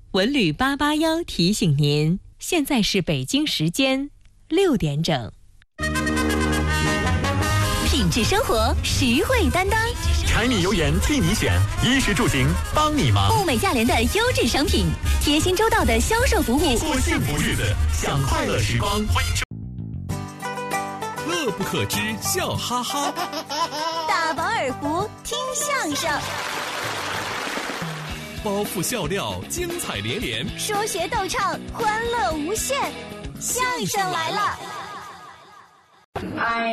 文旅881提醒您，现在是北京时间6点整。 品质生活，实惠担当。 柴米油盐替你选，衣食住行帮你忙。 物美价廉的优质商品，贴心周到的销售服务。 过幸福日子，享快乐时光。欢迎收。乐不可支，笑哈哈。 大饱耳福，听相声。 包袱笑料，精彩连连。 说学逗唱，欢乐无限。相声来了。 哎，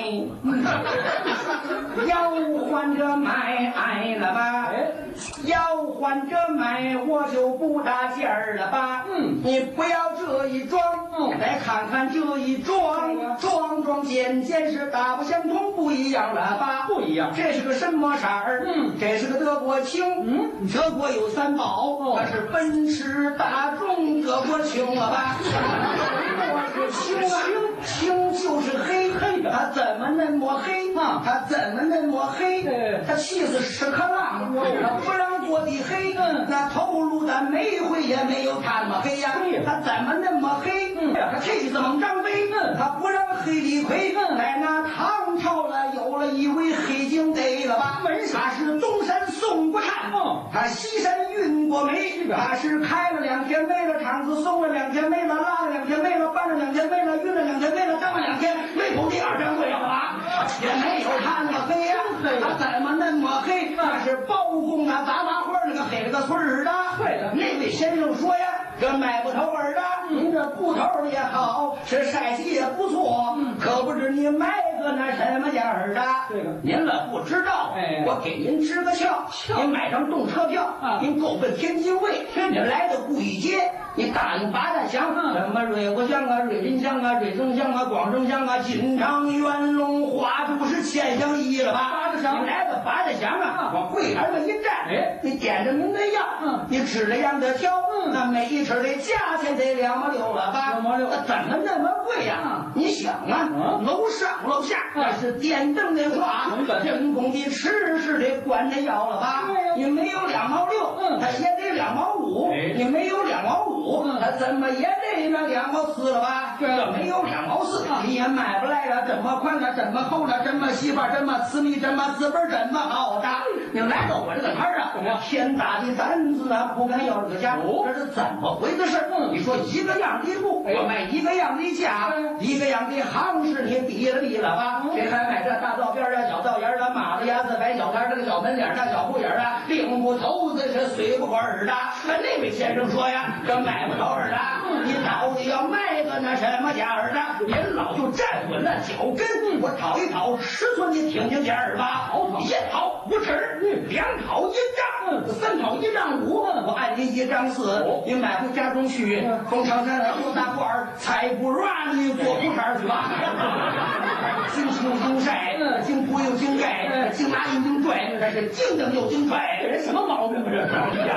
要换着买了吧？要换着买，我就不搭劲儿了吧？你不要这一装，再看看这一装，装件是大不相同，不一样了吧？不一样。这是个什么色儿？这是个德国青。德国有3宝，它是奔驰、大众、德国青了吧？我是青啊，青就是黑。他怎么那么黑？他怎么那么黑？他气死屎壳郎，他不让过的黑。那头颅的煤灰也没有他那么黑呀。他怎么那么黑？他气死猛张飞，他不让黑李逵。在那唐朝了，有了一位黑警得了吧？他是东山宋国禅，他西山运过煤，他是开了2天煤了，厂子送了2天煤了，拉了2天煤了，搬了2天煤了，运了2天煤了，张了2天煤口第2张贵了吧？也没有他那么黑呀，他怎么那么黑？那是包公啊，杂花花那个黑了个村儿的。对的，那位先生说呀，这买不头儿的，您这布头也好，是晒洗也不错，可不知你买个那什么价儿的。这个您了不知道，我给您支个窍，您买张动车票，您够奔天津卫，您来到故意街，你打听八大乡，什么瑞国乡啊、瑞林乡啊、瑞增乡啊、广正乡啊、锦昌、元龙、花都是千乡一了吧？八大乡，你来到八大乡啊，往柜台上一站，你点着您的药，你指着样的挑，那每一尺的价钱得2毛6了吧？2毛6，那怎么那么贵呀？你想啊，楼上楼下那是电灯的话，人工的吃是得管着要了吧？你没有2毛6，他也得2毛5，你没有2毛5，他怎么也得那2毛4了吧？这没有2毛4，你也买不来了，这么宽了，这么厚了，这么细吧，这么私密，这么资本，这么好的。你来到我这个摊儿啊，天大的胆子啊，不敢要这个价，这是怎么回事？你说一个样的布，我卖一个样的价，一个样的行市，你比了吧？谁还买这大道边啊、小道沿啊、马子牙子、白小摊这个小门脸大小不眼啊，领不头子是随不管的。那位先生说呀，这买不头儿的，你到底要卖个那什么价儿的？您老就站稳了脚跟，我讨一讨尺寸，你听听价儿吧。1讨5尺，2讨1丈，3讨1丈5，我按您1丈4，你买回家中去，从长山后大褂儿，才不让你做裤衩去吧。经青经晒，经铺又经盖，经拿又经拽，这是经蹬又经拽，这人什么毛病啊？这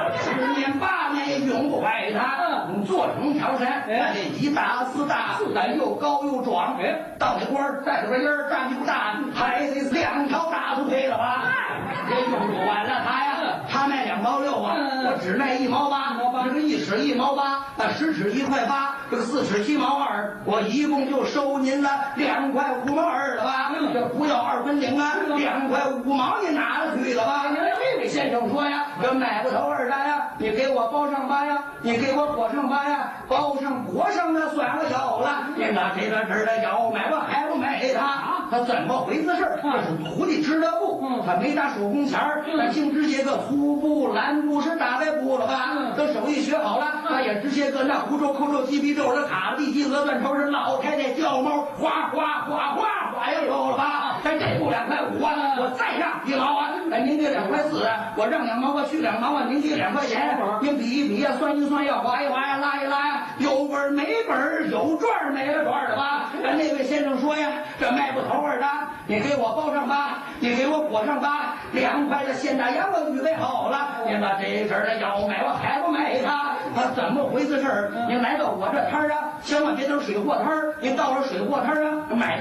10年8年也永不坏他。做成长山，那得1大4大，4大又高又壮，到那官带着个音儿，站起不大，还得2条大腿配了吧？这用不完了他呀，他卖2毛6啊，我只卖1毛8，这个1尺1毛8，那10尺1块8，这个4尺7毛2，我一共就收您了2块5毛2了吧？这不要2分领啊，2块5毛你拿了去了吧？这位先生说呀，这买不头儿的呀，你给我包上吧呀，你给我裹上吧呀，包上裹上那算了有了，您拿这个这的要买我还不买他怎么回事？这是土地织的布，他没打手工钱儿，他净织些个粗布、蓝布是大白布了吧？这手艺学好了，他也织些个那胡诌、扣诌、鸡皮皱的卡地鸡鹅断头是老太太掉毛，哗哗哗哗哗又有了吧？这布2块5啊，我再让1毛啊，您给2块4，我让2毛，我去2毛啊，您给2块钱，您比一比呀，算一算，要划一划呀，拉一拉呀，有本儿没本儿，有赚儿没了赚儿的吧？那位先生说呀，这卖不头儿的，你给我包上吧，你给我裹上吧，2块的现大洋我预备好了，您把这事儿的要买我还不买他怎么回事？您来到我这摊儿啊，千万别等水货摊儿，您到了水货摊儿啊，买